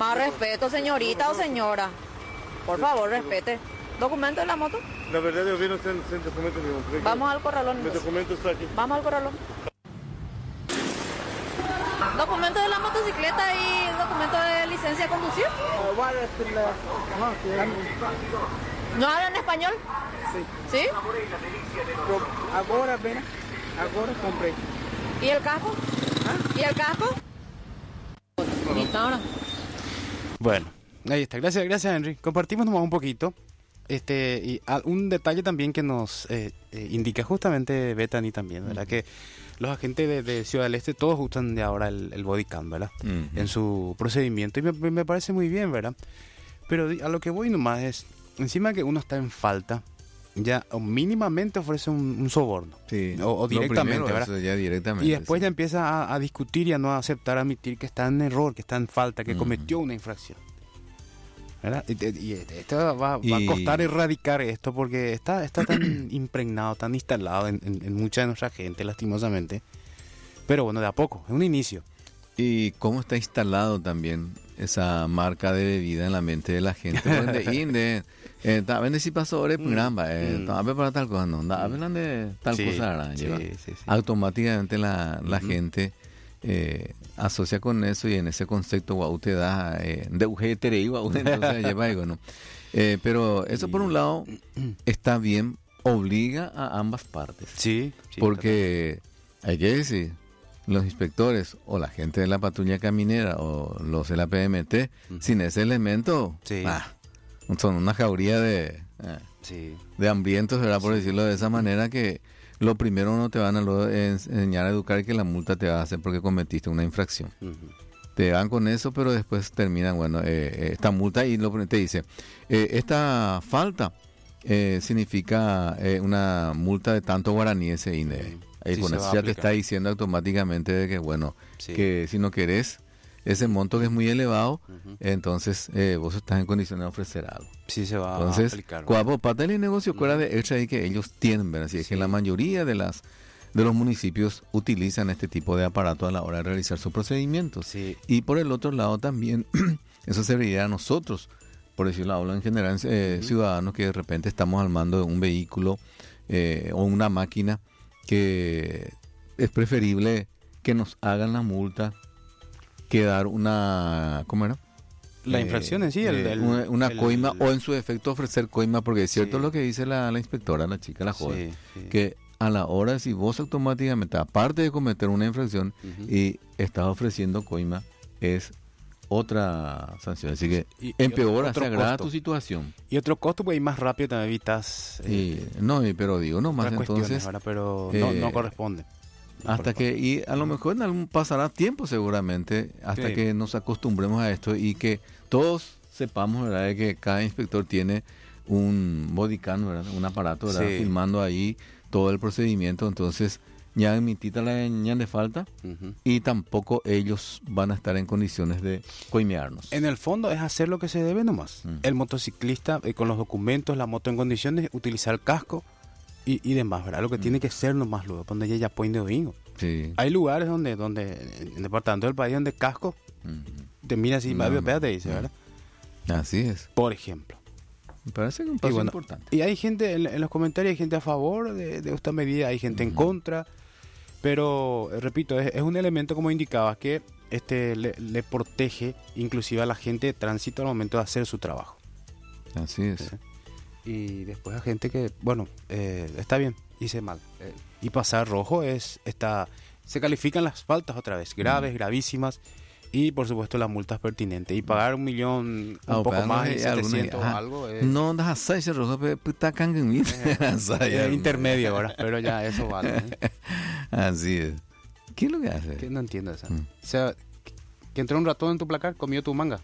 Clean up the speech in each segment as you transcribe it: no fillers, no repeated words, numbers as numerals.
Más respeto, señorita o señora. Por favor, respete. ¿Documento de la moto? La verdad, yo vino sin documentos. Vamos al corralón. Mi documento está aquí. Vamos al corralón. ¿Documento de la motocicleta y documento de licencia de conducir? ¿No hablan español? Sí. ¿Sí? Ahora, ven, ahora compré. ¿Y el casco? ¿Y el casco? Ahora. Bueno, ahí está. Gracias Henry. Compartimos nomás un poquito. Y un detalle también que nos indica justamente Bethany también, ¿verdad? Que los agentes de Ciudad del Este todos usan de ahora el body cam, ¿verdad? En su procedimiento. Y me parece muy bien, ¿verdad? Pero a lo que voy nomás es, encima que uno está en falta, ya o mínimamente ofrece un soborno. Sí. O directamente, primero, ¿verdad? eso ya directamente. Y después sí. ya empieza a discutir y a no aceptar, a admitir que está en error, que está en falta, que cometió una infracción. ¿Verdad? Y esto va a costar erradicar esto porque está tan impregnado, tan instalado en mucha de nuestra gente, lastimosamente. Pero bueno, de a poco, es un inicio. Y cómo está instalado también esa marca de bebida en la mente de la gente. Vende si pasó hora programa, para tal cosa, no, hablan de tal cosa. Sí. Automáticamente la gente asocia con eso y en ese concepto te da de UGTRI, entonces lleva algo, ¿no? Pero eso por un lado está bien, obliga a ambas partes. Sí, porque hay que decir, los inspectores o la gente de la patrulla caminera o los de la PMT, sin ese elemento, son una jauría de hambrientos, ¿verdad? Por decirlo de esa manera, que lo primero no te van a enseñar a educar que la multa te va a hacer porque cometiste una infracción. Te van con eso, pero después terminan, esta multa y te dice, esta falta significa una multa de tanto guaraní ese INE. Y con eso ya te está diciendo automáticamente de que, que si no querés ese monto que es muy elevado, entonces vos estás en condiciones de ofrecer algo. Sí, se va a aplicar. Entonces, parte del negocio fuera de extra ahí que ellos tienen, ¿verdad? Así es que la mayoría de los municipios utilizan este tipo de aparato a la hora de realizar sus procedimientos. Sí. Y por el otro lado también, eso serviría a nosotros, por decirlo, hablo en general, ciudadanos que de repente estamos al mando de un vehículo o una máquina, que es preferible que nos hagan la multa que dar una, ¿cómo era? La infracción en sí, una coima, o en su defecto ofrecer coima, porque es cierto lo que dice la inspectora, la chica, la joven, que a la hora, si vos automáticamente, aparte de cometer una infracción y estás ofreciendo coima, es otra sanción, así que empeora, se agrava tu situación. Y otro costo, pues, ir más rápido también evitas... pero digo, no más entonces... Pero no corresponde. Hasta que, y a lo mejor en algún pasará tiempo seguramente, hasta que nos acostumbremos a esto y que todos sepamos, ¿verdad?, de que cada inspector tiene un bodycam, ¿verdad?, un aparato, ¿verdad?, filmando ahí todo el procedimiento. Entonces ya emitita la señal de falta y tampoco ellos van a estar en condiciones de coimearnos. En el fondo es hacer lo que se debe nomás. El motociclista con los documentos, la moto en condiciones, utilizar el casco y demás, ¿verdad? Lo que tiene que ser nomás luego, donde ella ya pone de domingo. Sí. Hay lugares donde en el departamento del país donde casco te mira así, te dice, ¿verdad? Así es. Por ejemplo. Me parece que un paso importante. Y hay gente en los comentarios, hay gente a favor de esta medida, hay gente en contra, pero repito, es un elemento, como indicabas, que le protege inclusive a la gente de tránsito al momento de hacer su trabajo. Así es. Y después a gente que, está bien, hice mal. Y pasar rojo se califican las faltas otra vez, graves, gravísimas, y por supuesto las multas pertinentes. Y pagar 1 millón, un poco más, 700 algo. No, das a ese rojo, puta canguin. Intermedio ahora, pero ya eso vale. Así es. ¿Qué es lo que hace? Que no entiendo eso. O sea, que entró un ratón en tu placar, comió tu manga.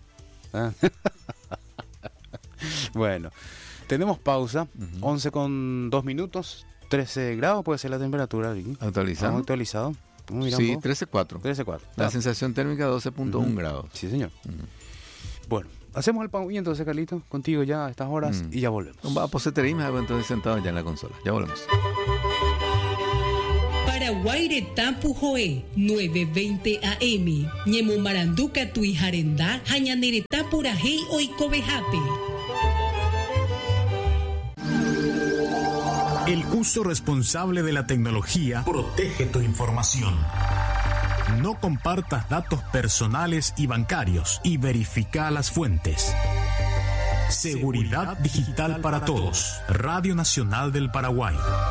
Bueno, tenemos pausa, 11:02 minutos, 13 grados puede ser la temperatura. ¿Actualizado? Actualizado. Sí, 13.4. 13.4. La sensación térmica 12.1 grados. Sí, señor. Bueno, hacemos el pausa entonces, Carlito, contigo ya a estas horas y ya volvemos. Va a poseterismo, entonces sentado ya en la consola. Ya volvemos. Para Paraguay Tapu Joe 9:20 AM. Ñemo Maranduca Tuijarenda, Hañanereta Purajei Oikobejape. El uso responsable de la tecnología protege tu información. No compartas datos personales y bancarios y verifica las fuentes. Seguridad digital para todos. Radio Nacional del Paraguay.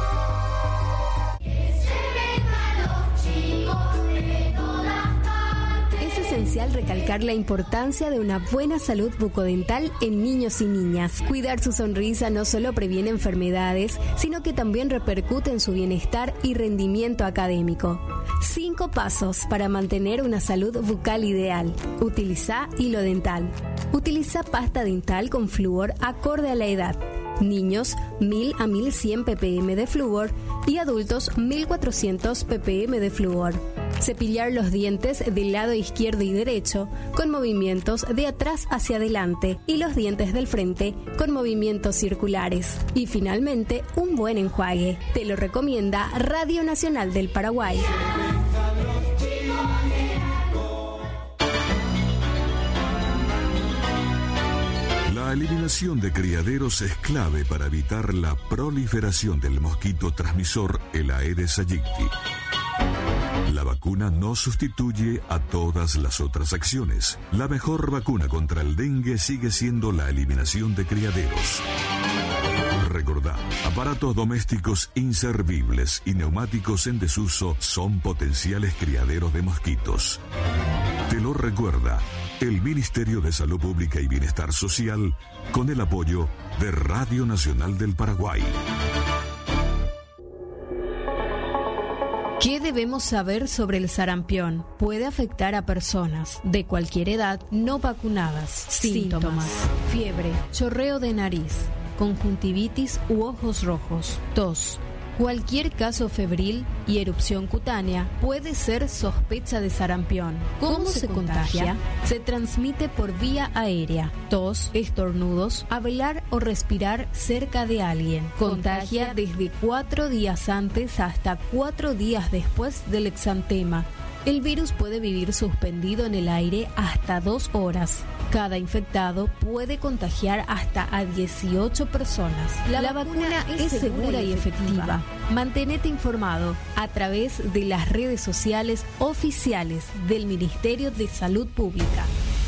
Es esencial recalcar la importancia de una buena salud bucodental en niños y niñas. Cuidar su sonrisa no solo previene enfermedades, sino que también repercute en su bienestar y rendimiento académico. 5 pasos para mantener una salud bucal ideal. Utiliza hilo dental. Utiliza pasta dental con flúor acorde a la edad. Niños, 1000 a 1100 ppm de flúor y adultos, 1400 ppm de flúor. Cepillar los dientes del lado izquierdo y derecho con movimientos de atrás hacia adelante y los dientes del frente con movimientos circulares. Y finalmente, un buen enjuague. Te lo recomienda Radio Nacional del Paraguay. La eliminación de criaderos es clave para evitar la proliferación del mosquito transmisor, el Aedes aegypti. La vacuna no sustituye a todas las otras acciones. La mejor vacuna contra el dengue sigue siendo la eliminación de criaderos. Recordá, aparatos domésticos inservibles y neumáticos en desuso son potenciales criaderos de mosquitos. Te lo recuerda el Ministerio de Salud Pública y Bienestar Social con el apoyo de Radio Nacional del Paraguay. ¿Qué debemos saber sobre el sarampión? Puede afectar a personas de cualquier edad no vacunadas. Síntomas: fiebre, chorreo de nariz, conjuntivitis u ojos rojos, tos. Cualquier caso febril y erupción cutánea puede ser sospecha de sarampión. ¿Cómo se contagia? Se transmite por vía aérea, tos, estornudos, hablar o respirar cerca de alguien. Contagia desde 4 días antes hasta 4 días después del exantema. El virus puede vivir suspendido en el aire hasta 2 horas. Cada infectado puede contagiar hasta a 18 personas. La vacuna es segura y efectiva. Mantenete informado a través de las redes sociales oficiales del Ministerio de Salud Pública.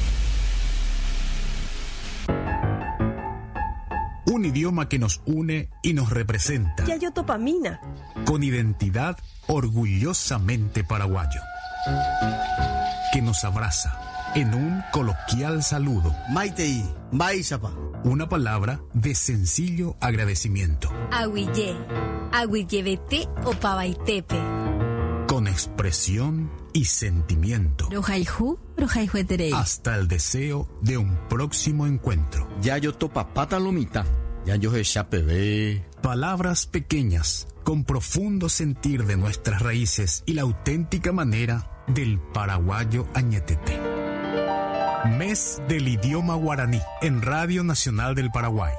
Un idioma que nos une y nos representa. Yayotopamina. Con identidad orgullosamente paraguayo. Que nos abraza en un coloquial saludo. Maitei, Maizapa. Una palabra de sencillo agradecimiento. Aguille, aguillevete o pavaitepe. Con expresión y sentimiento. Hasta el deseo de un próximo encuentro. Yayotopapata-lomita. Yayoheshapebe. Palabras pequeñas con profundo sentir de nuestras raíces y la auténtica manera del paraguayo añetete. Mes del idioma guaraní en Radio Nacional del Paraguay.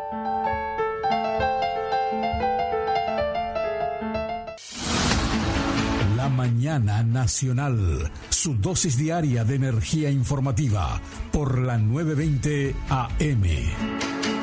La mañana nacional, su dosis diaria de energía informativa por la 920 AM.